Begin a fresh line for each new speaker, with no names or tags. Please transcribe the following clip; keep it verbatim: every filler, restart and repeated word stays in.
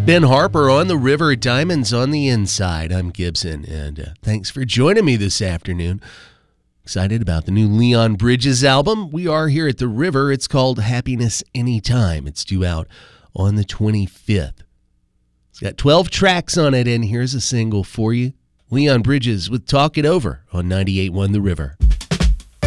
Ben Harper on the River, Diamonds on the Inside. I'm Gibson, and uh, thanks for joining me this afternoon. Excited about the new Leon Bridges album. We are here at the River. It's called Happiness Anytime. It's due out on the twenty-fifth. It's got twelve tracks on it, and here's a single for you. Leon Bridges with Talk It Over on ninety-eight point one The River.